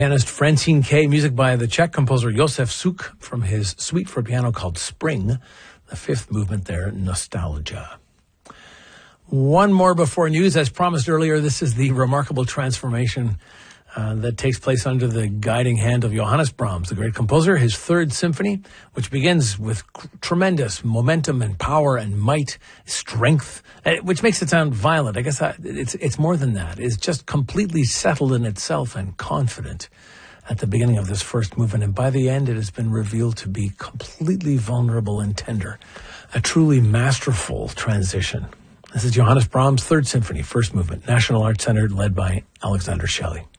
Pianist Francine Kay, music by the Czech composer Josef Suk from his suite for piano called Spring, the fifth movement there, Nostalgia. One more before news. As promised earlier, this is the remarkable transformation that takes place under the guiding hand of Johannes Brahms, the great composer, his third symphony, which begins with tremendous momentum and power and might, strength, which makes it sound violent. I guess it's more than that. It's just completely settled in itself and confident at the beginning of this first movement. And by the end, it has been revealed to be completely vulnerable and tender. A truly masterful transition. This is Johannes Brahms' third symphony, first movement, National Arts Center, led by Alexander Shelley.